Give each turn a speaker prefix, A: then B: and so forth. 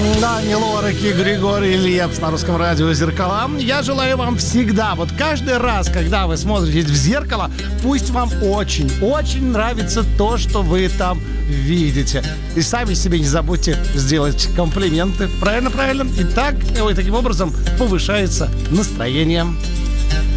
A: Да, не Лорак и Григорий Лепс на русском радио «Зеркала». Я желаю вам всегда, вот каждый раз, когда вы смотрите в зеркало, пусть вам очень нравится то, что вы там видите. И сами себе не забудьте сделать комплименты. Правильно. И так, таким образом повышается настроение.